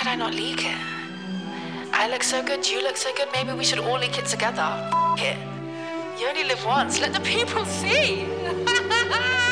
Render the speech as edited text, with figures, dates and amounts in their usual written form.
I not leak it? I look so good, you look so good, maybe we should all leak it together. F it. You only live once, let the people see.